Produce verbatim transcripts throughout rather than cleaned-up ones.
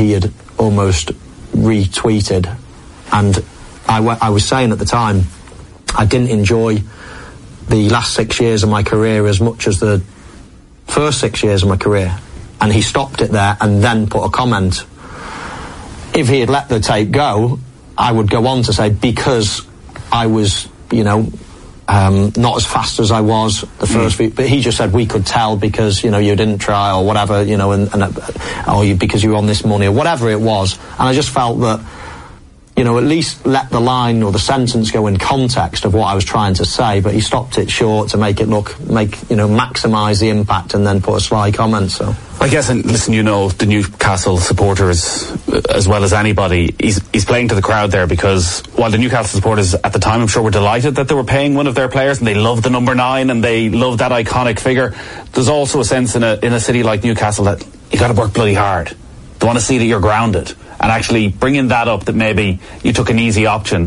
he had almost retweeted, and I, w- I was saying at the time I didn't enjoy the last six years of my career as much as the first six years of my career, and he stopped it there and then put a comment. If he had let the tape go, I would go on to say, because I was, you know, um, not as fast as I was the first mm. few, but he just said we could tell because, you know, you didn't try or whatever, you know, and, and uh, or you, because you were on this money or whatever it was. And I just felt that, you know, at least let the line or the sentence go in context of what I was trying to say, but he stopped it short to make it look, make, you know, maximise the impact and then put a sly comment, so. I guess, and listen, you know, the Newcastle supporters as well as anybody, he's, he's playing to the crowd there, because while the Newcastle supporters at the time, I'm sure, were delighted that they were paying one of their players and they loved the number nine and they loved that iconic figure, there's also a sense in a, in a city like Newcastle that you got to work bloody hard. They want to see that you're grounded. And actually bringing that up, that maybe you took an easy option,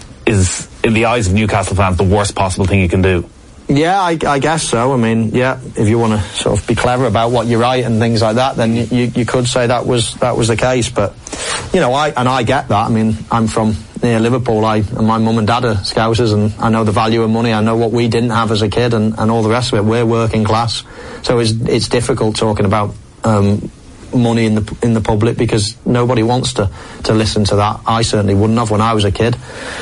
is, in the eyes of Newcastle fans, the worst possible thing you can do. Yeah, I, I guess so. I mean, yeah, if you want to sort of be clever about what you write and things like that, then you, you, you could say that was that was the case. But, you know, I and I get that. I mean, I'm from near Liverpool. I and my mum and dad are Scousers, and I know the value of money. I know what we didn't have as a kid, and, and all the rest of it. We're working class, so it's it's difficult talking about Um, money in the in the public, because nobody wants to to listen to that. I certainly wouldn't have when I was a kid.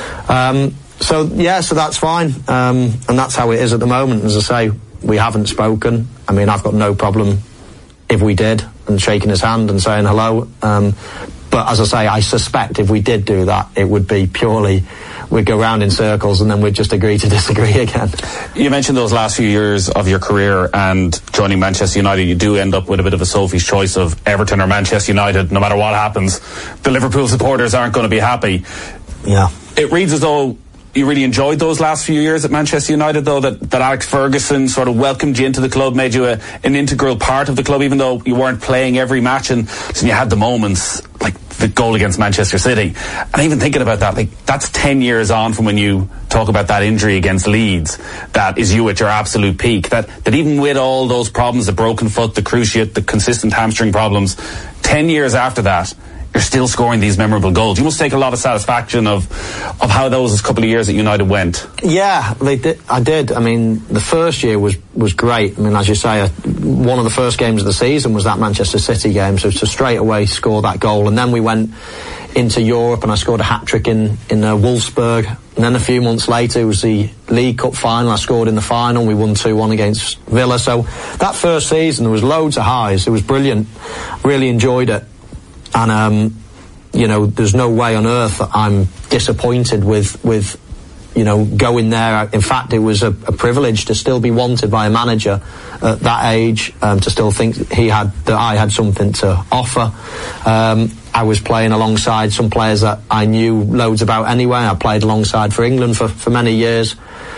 Um, so yeah, so that's fine, um, and that's how it is at the moment. As I say, we haven't spoken. I mean, I've got no problem if we did, and shaking his hand and saying hello. Um, but as I say, I suspect if we did do that, it would be purely, we'd go round in circles and then we'd just agree to disagree again. You mentioned those last few years of your career and joining Manchester United. You do end up with a bit of a Sophie's choice of Everton or Manchester United. No matter what happens, the Liverpool supporters aren't going to be happy. Yeah. It reads as though you really enjoyed those last few years at Manchester United, though, that, that Alex Ferguson sort of welcomed you into the club, made you a, an integral part of the club, even though you weren't playing every match, and so you had the moments like the goal against Manchester City. And even thinking about that, like, that's ten years on from when you talk about that injury against Leeds, that is you at your absolute peak, that, that even with all those problems, the broken foot, the cruciate, the consistent hamstring problems, ten years after that, you're still scoring these memorable goals. You must take a lot of satisfaction of of how those couple of years at United went. Yeah, they did. I did. I mean, the first year was, was great. I mean, as you say, uh, one of the first games of the season was that Manchester City game, so to straight away score that goal. And then we went into Europe and I scored a hat-trick in, in uh, Wolfsburg. And then a few months later it was the League Cup final. I scored in the final. We won two one against Villa. So that first season, there was loads of highs. It was brilliant. Really enjoyed it. And, um, you know, there's no way on earth that I'm disappointed with, with, you know, going there. In fact, it was a, a privilege to still be wanted by a manager at that age, um, to still think he had, that I had something to offer. Um, I was playing alongside some players that I knew loads about anyway. I played alongside for England for, for many years.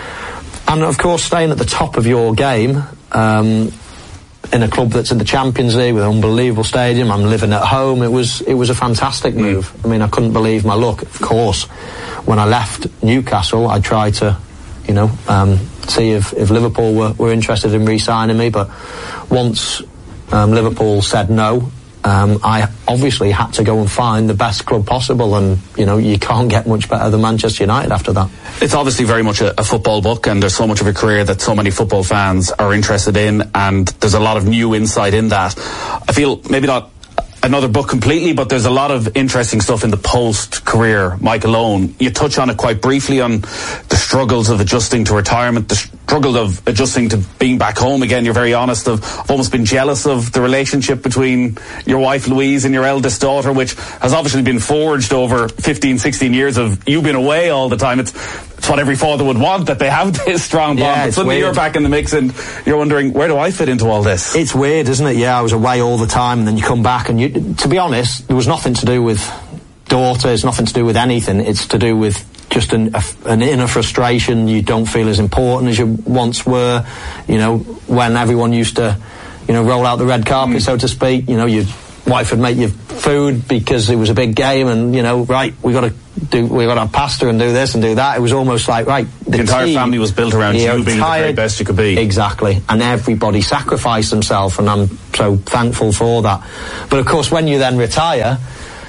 And, of course, staying at the top of your game, um, in a club that's in the Champions League with an unbelievable stadium. I'm living at home. It was it was a fantastic move. Mm. I mean, I couldn't believe my luck. Of course, when I left Newcastle, I tried to, you know, um, see if, if Liverpool were, were interested in re-signing me. But once um, Liverpool said no, um, I obviously had to go and find the best club possible. And, you know, you can't get much better than Manchester United after that. It's obviously very much a, a football book, and there's so much of a career that so many football fans are interested in, and there's a lot of new insight in that. I feel maybe not another book completely, but there's a lot of interesting stuff in the post-career Michael Owen. You touch on it quite briefly, on the struggles of adjusting to retirement, the struggle of adjusting to being back home again. You're very honest of, I've almost been jealous of the relationship between your wife Louise and your eldest daughter, which has obviously been forged over fifteen, sixteen years of you being away all the time. It's, it's what every father would want, that they have this strong bond. Yeah, but suddenly weird. You're back in the mix and you're wondering, where do I fit into all this? It's weird, isn't it? Yeah, I was away all the time, and then you come back, and you, to be honest, there was nothing to do with daughter, it's nothing to do with anything. It's to do with just an, a, an inner frustration. You don't feel as important as you once were. You know, when everyone used to, you know, roll out the red carpet, mm. so to speak. You know, your wife would make you food because it was a big game, and, you know, right, we got to do, we got to have pasta and do this and do that. It was almost like, right, the, the entire team, family was built around you entire, being the very best you could be. Exactly, and everybody sacrificed themselves, and I'm so thankful for that. But of course, when you then retire,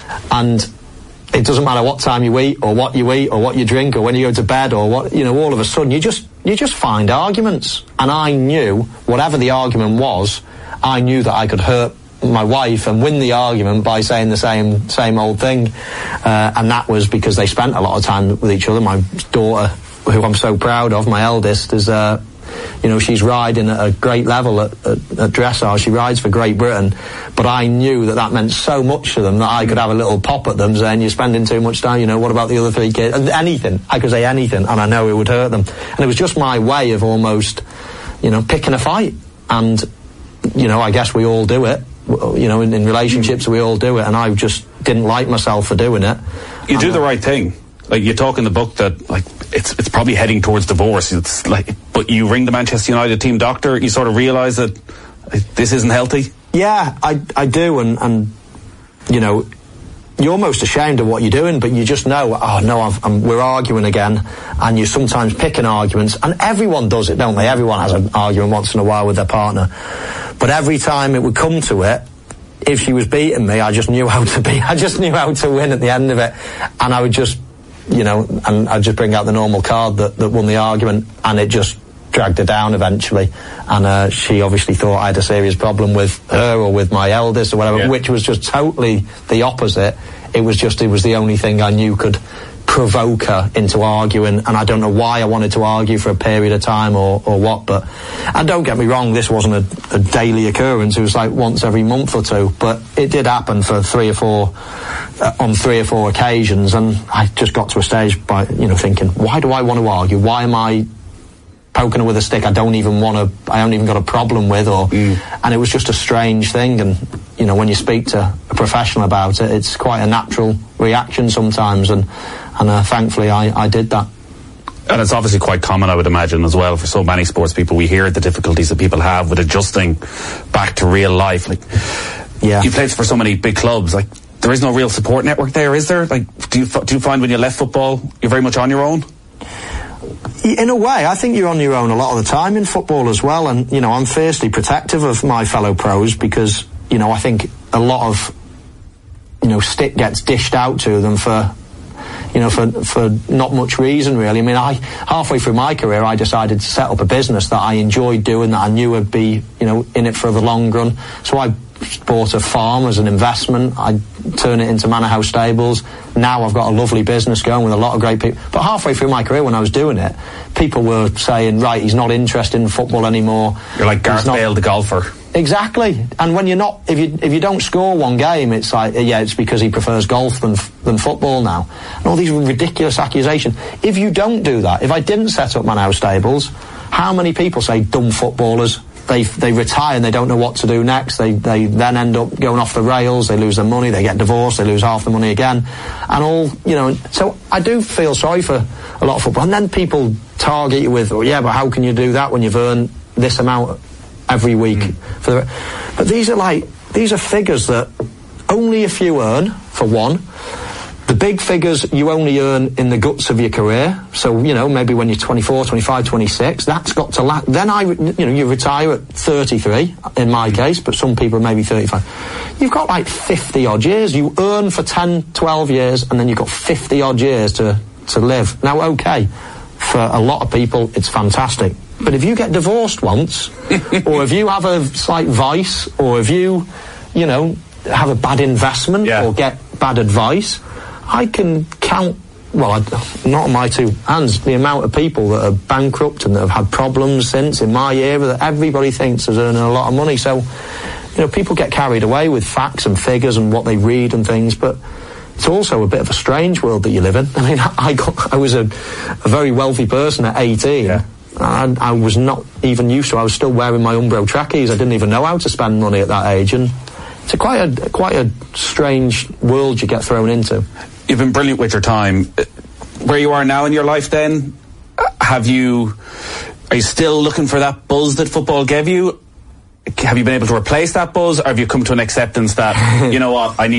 and it doesn't matter what time you eat, or what you eat, or what you drink, or when you go to bed, or what, you know, all of a sudden you just you just find arguments. And I knew, whatever the argument was, I knew that I could hurt my wife and win the argument by saying the same same old thing, uh, and that was because they spent a lot of time with each other. My daughter, who I'm so proud of, my eldest, is uh, you know, she's riding at a great level at, at, at dressage. She rides for Great Britain, but I knew that that meant so much to them that I could have a little pop at them saying, you're spending too much time, you know, what about the other three kids? Anything. I could say anything, and I know it would hurt them. And it was just my way of almost, you know, picking a fight. And, you know, I guess we all do it. You know, in, in relationships we all do it, and I just didn't like myself for doing it. You and do the right thing. Like, you talk in the book that, like, it's it's probably heading towards divorce. It's like, but you ring the Manchester United team doctor, you sort of realise that like, this isn't healthy. Yeah, I I do, and and you know, you're almost ashamed of what you're doing, but you just know, oh no, I've, I'm, we're arguing again, and you sometimes pick an argument, and everyone does it, don't they? Everyone has an argument once in a while with their partner. But every time it would come to it, if she was beating me, I just knew how to be. I just knew how to win at the end of it, and I would just, you know, and I'd just bring out the normal card that, that won the argument, and it just dragged her down eventually. And uh, she obviously thought I had a serious problem with her or with my eldest or whatever, yeah. Which was just totally the opposite. It was just, it was the only thing I knew could provoke her into arguing, and I don't know why I wanted to argue for a period of time or, or what, but, and don't get me wrong, this wasn't a, a daily occurrence, it was like once every month or two, but it did happen for three or four, uh, on three or four occasions, and I just got to a stage by, you know, thinking, why do I want to argue? Why am I poking her with a stick I don't even want to, I haven't even got a problem with, or, mm. and it was just a strange thing, and, you know, when you speak to a professional about it, it's quite a natural reaction sometimes, and and uh, thankfully I, I did that. And it's obviously quite common, I would imagine, as well, for so many sports people. We hear the difficulties that people have with adjusting back to real life. Like, yeah, you played for so many big clubs. Like, there is no real support network there, is there? Like, do you do you find when you left football, you're very much on your own? In a way, I think you're on your own a lot of the time in football as well. And, you know, I'm fiercely protective of my fellow pros because, you know, I think a lot of, you know, stick gets dished out to them for, you know, for for not much reason, really. I mean, I halfway through my career, I decided to set up a business that I enjoyed doing, that I knew would be, you know, in it for the long run. So I bought a farm as an investment. I turned it into Manor House Stables. Now I've got a lovely business going with a lot of great people. But halfway through my career, when I was doing it, people were saying, right, he's not interested in football anymore. You're like Gareth Bale, the golfer. Exactly. And when you're not, if you if you don't score one game, it's like, yeah, it's because he prefers golf than than football now. And all these ridiculous accusations. If you don't do that, if I didn't set up Manor House Stables, how many people say dumb footballers? They they retire and they don't know what to do next. They they then end up going off the rails. They lose their money. They get divorced. They lose half the money again, and all, you know. So I do feel sorry for a lot of football. And then people target you with, oh yeah, but how can you do that when you've earned this amount every week? Mm. For the, but these are like these are figures that only a few earn, for one. The big figures you only earn in the guts of your career. So, you know, maybe when you're twenty-four, twenty-five, twenty-six, that's got to last. Then I, you know, you retire at thirty-three, in my case, but some people are maybe thirty-five. You've got like fifty odd years. You earn for ten, twelve years, and then you've got fifty odd years to, to live. Now, okay, for a lot of people, it's fantastic. But if you get divorced once, or if you have a slight vice, or if you, you know, have a bad investment, yeah. or get bad advice, I can count, well, I, not on my two hands, the amount of people that are bankrupt and that have had problems since in my era that everybody thinks is earning a lot of money. So, you know, people get carried away with facts and figures and what they read and things, but it's also a bit of a strange world that you live in. I mean, I got, I was a, a very wealthy person at eighteen. Yeah. I, I was not even used to, I was still wearing my Umbro trackies. I didn't even know how to spend money at that age, and it's a quite a quite a strange world you get thrown into. You've been brilliant with your time. Where you are now in your life then, have you, are you still looking for that buzz that football gave you? Have you been able to replace that buzz, or have you come to an acceptance that, you know what, I need to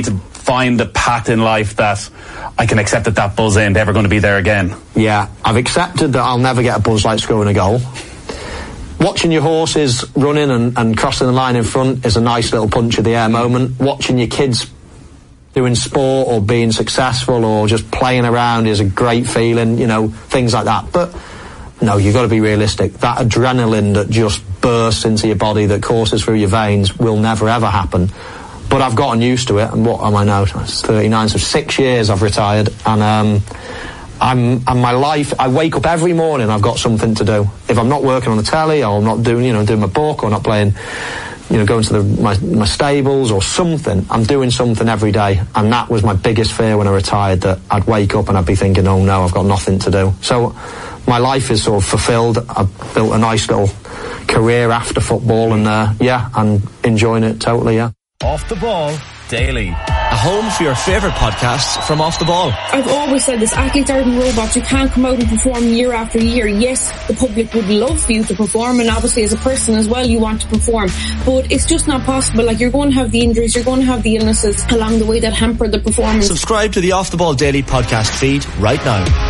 find a path in life that I can accept that that buzz ain't ever going to be there again? Yeah, I've accepted that I'll never get a buzz like scoring a goal. Watching your horses running and, and crossing the line in front is a nice little punch of the air moment. Watching your kids doing sport or being successful or just playing around is a great feeling, you know, things like that. But no, you've got to be realistic. That adrenaline that just bursts into your body, that courses through your veins, will never ever happen. But I've gotten used to it, and what am I now? It's thirty-nine, so six years I've retired, and um, I'm and my life. I wake up every morning, I've got something to do. If I'm not working on the telly, or I'm not doing, you know, doing my book, or not playing, you know, going to the, my my stables or something, I'm doing something every day, and that was my biggest fear when I retired. That I'd wake up and I'd be thinking, oh no, I've got nothing to do. So my life is sort of fulfilled. I've built a nice little career after football, and uh, yeah, I'm enjoying it totally. Yeah. Off the Ball Daily. A home for your favourite podcasts from Off the Ball. I've always said this, athletes aren't robots. You can't come out and perform year after year. Yes, the public would love for you to perform, and obviously as a person as well you want to perform, but it's just not possible. Like, you're going to have the injuries, you're going to have the illnesses along the way that hamper the performance. Subscribe to the Off the Ball Daily podcast feed right now.